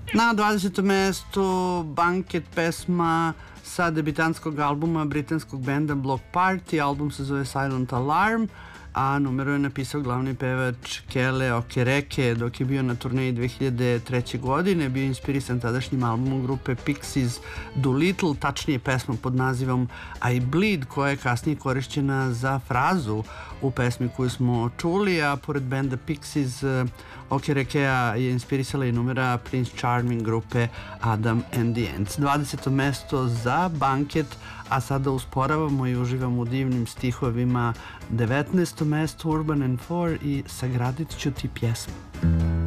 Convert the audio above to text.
Na 20. mestu Banket, pesma sa debitanskog albuma britanskog benda Bloc Party. Album se zove Silent Alarm, a numeru je napisao glavni pevač Kele Okereke dok je bio na turneji 2003. godine. Bio inspirisan tadašnjim albumom grupe Pixies Doolittle, tačnije pesma pod nazivom I Bleed, koja je kasnije korišćena za frazu u pesmi koju smo čuli, a pored benda Pixies Okerekea je inspirisala i numera Prince Charming grupe Adam and the Ants. 20. mesto za Banket, a sada usporavamo i uživamo u divnim stihovima. 19. mesto Urban and Four i Sagradit ću ti pjesmu.